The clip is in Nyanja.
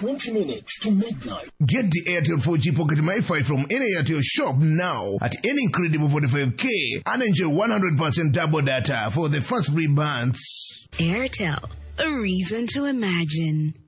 20 minutes to midnight. Get the Airtel 4G Pocket MiFi from any Airtel shop now at any incredible 45k and enjoy 100% double data for the first 3 months. Airtel, a reason to imagine.